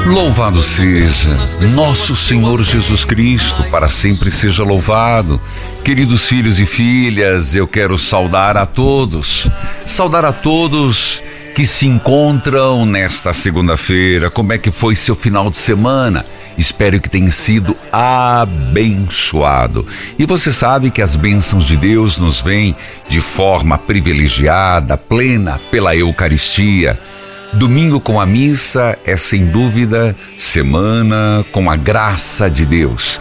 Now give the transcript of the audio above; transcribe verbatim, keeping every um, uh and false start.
Louvado seja nosso Senhor Jesus Cristo, para sempre seja louvado. Queridos filhos e filhas, eu quero saudar a todos, saudar a todos que se encontram nesta segunda-feira. Como é que foi seu final de semana? Espero que tenha sido abençoado. E você sabe que as bênçãos de Deus nos vêm de forma privilegiada, plena, pela Eucaristia. Domingo com a missa é, sem dúvida, semana com a graça de Deus.